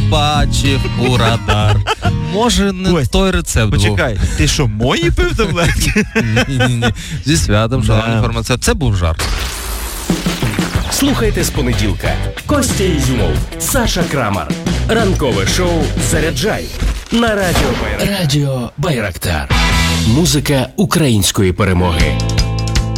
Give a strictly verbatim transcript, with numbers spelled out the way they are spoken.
побачив у радар. Може, не Ось, той рецепт був. Почекай, ти що, мої пив таблетки? Ні-ні-ні. Зі святом, шановні фармацевти. Це був жарт. Слухайте з понеділка. Костя Ізюмов, Саша Крамар. Ранкове шоу «Заряджай» на радіо Байрактар. Радіо Байрактар. Музика української перемоги.